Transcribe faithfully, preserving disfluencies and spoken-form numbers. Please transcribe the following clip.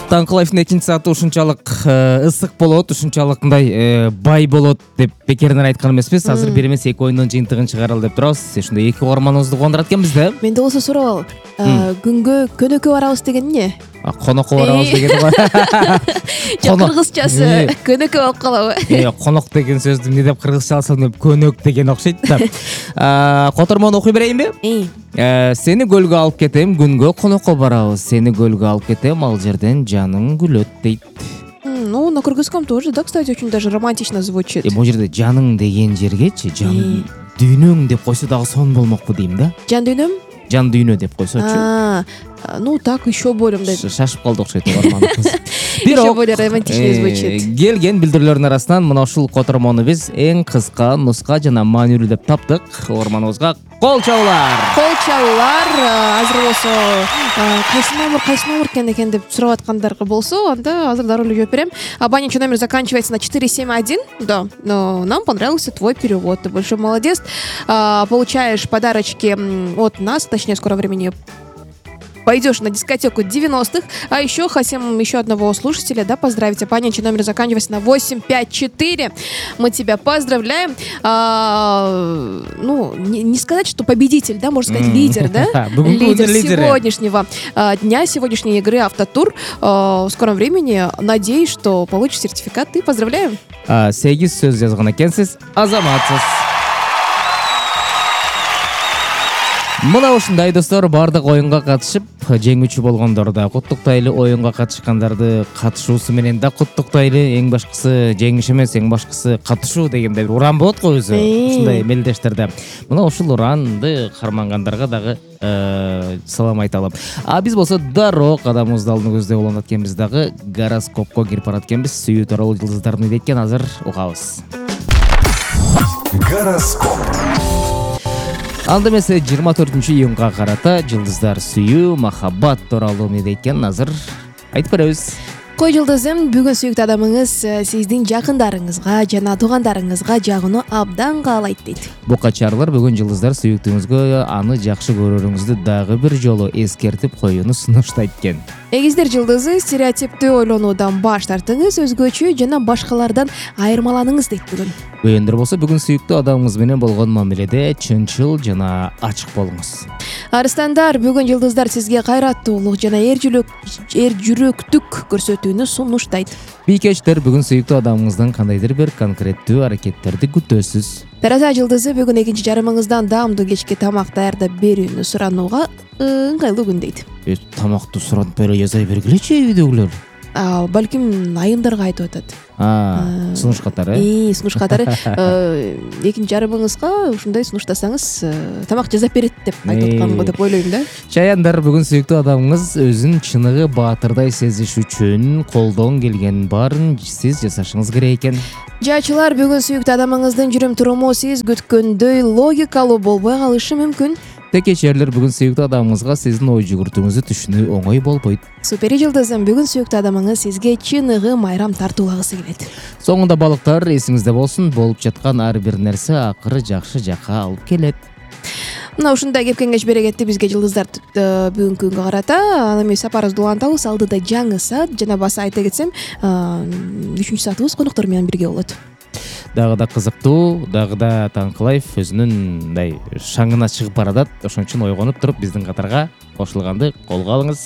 Таңкылайфтын экинчи сааты ушунчалык ысык болот, ушунчалык мындай бай болот деп бекеринен айткан эмеспиз. Азыр бир эмес эки оюндун жыйынтыгын чыгаралы деп турабыз. Ушундай эки угарманыбызды кубандырат экенбиз да. Менде болсо суроо алып, күнгө көнөкө барабыз деген эмне? Конокко барабыз деген го. Жок, кыргызчасы көнөкө болуп калабы? Конок деген сөздү эмне деп кыргызча алсам деп көнөк деген окшойт да. Котормону окуй берейинби? Сени көлгө алып кетем, күнгө конокко барабыз. Сени көлгө алып кетем, ал жерден жаның күлөт дейт. Ну, на кыргызском тоже, да, кстати, очень даже романтично звучит. Бул жерде жаның деген жергечи, жан дүйнөң деп койсо дагы сон болмокпу дейм да. Жан дүйнөм? Жан дүйнө деп койсочу. Ну, так еще более мындай. Шашып калды окшойт угарманыбыз. Еще более романтичный звучит. Келген билдирүүлөрдүн арасынан мына ушул котормону биз эң кыска, нуска жана маанилүү деп таптык. Угарманыбызга кол чабуулар. Кол чабуулар. Азыр болсо кайсы номер, кайсы номер экен экен деп сурап аткандарга болсо, анда азыр дароо эле жооп берем. Абонентчий номер заканчивается на четыре семь один. Да, но нам понравился твой перевод. Ты большой молодец. Получаешь подарочки от нас, точнее, в скором времени пойдешь на дискотеку девяностых, а еще хотим еще одного слушателя, да, поздравить. Абонентчий номер заканчивается на восемь пять четыре. Мы тебя поздравляем. А, ну, не, не сказать, что победитель, да, можно сказать, лидер, да? Лидер сегодняшнего а, дня, сегодняшней игры «Автотур». А, в скором времени, надеюсь, что получишь сертификат. И поздравляем. сегиз сөз жазган экенсиз, азаматсыз. Мына ушундай достор, бардык оюнга катышып, жеңүүчү болгондор да куттуктайлы, оюнга катышкандарды катышуусу менен да куттуктайлы. Эң башкысы жеңиш эмес, эң башкысы катышуу дегенде бир уран болот го өзү. Ушундай мелдештерде. Мына ушул уранды кармангандарга дагы салам айталым. А биз болсо дароо кадамыбызды алдыны көздөй уланат экенбиз дагы гороскопко кирип барат экенбиз. Сүйүү тууралуу жылдыздар эмне дейт экен, азыр угабыз. Гороскоп. Анда эмесе жыйырма төртүнчү июнга карата жылдыздар сүйүү, махаббат тууралуу эмне дейт экен, азыр айтып беребиз. Кой жылдызым, бүгүн сүйүктүү адамыңыз сиздин жакындарыңызга жана туугандарыңызга жагууну абдан каалайт дейт. Букачарлар, бүгүн жылдыздар сүйүктүүңүзгө аны жакшы көрөрүңүздү дагы бир жолу эскертип коюуну сунуштайт экен. Эгиздер жылдызы, стереотиптүү ойлонуудан баш тартыңыз, өзгөчө жана башкалардан айырмаланыңыз дейт бүгүн. Өйөндөр болсо, бүгүн сүйүктүү адамыңыз менен болгон мамиледе чынчыл жана ачык болуңуз. Арыстандар, бүгүн жылдыздар сизге кайраттуулук жана эр жүрөктүк көрсөтүүнү сунуштайт. Бийкечтер, бүгүн сүйүктүү адамыңыздан кандайдыр бир конкреттүү аракеттерди күтөсүз. Тараза жылдызы, бүгүн экинчи жарымыңыздан даамдуу кечки тамак даярдап берүүнү суранууга ыңгайлуу күн дейт. Тамакту суранып бере жазай бергилечи үйдөгүлөр. Балким айымдарга айтып атат. Сунуш катары. И, сунуш катары. Экинчи жарымыңызга ушундай сунуштасаңыз, тамак жасап берет деп айтып атканго деп ойлойм да. Чаяндар, бүгүн сүйүктүү адамыңыз өзүн чыныгы баатырдай сезиш үчүн колдон келген баарын сиз жасашыңыз керек экен. Жаачылар, бүгүн сүйүктүү адамыңыздын жүрүм туруму сиз күткөндөй логикалуу болбой калышы мүмкүн. Текечерлер, бүгүн сүйүктүү адамыңызга сиздин ой жүгүртүүңүздү түшүнүү оңой болбойт. Супер жылдызым, бүгүн сүйүктүү адамыңыз сизге чыныгы майрам тартуулагысы келет. Соңунда балыктар, эсиңизде болсун, болуп жаткан ар бир нерсе акыры жакшы жакка алып келет. Мына ушундай кеп кеңеш бере кетти бизге жылдыздар бүгүнкү күнгө карата. Аны эмес сапарыбызды улантабыз. Алдыда жаңы саат жана баса айта кетсем, үчүнчү саатыбыз коноктор менен бирге болот. Дагы да кызыктуу, дагы да Таңкылайф өзүнүн мындай шаңына чыгып баратат. Ошон үчүн ойгонуп туруп биздин катарга кошулганды колго алыңыз.